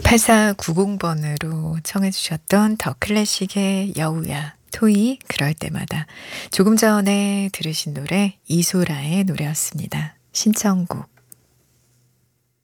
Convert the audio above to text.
8490번으로 청해 주셨던 더 클래식의 여우야, 토이 그럴 때마다. 조금 전에 들으신 노래 이소라의 노래였습니다. 신청곡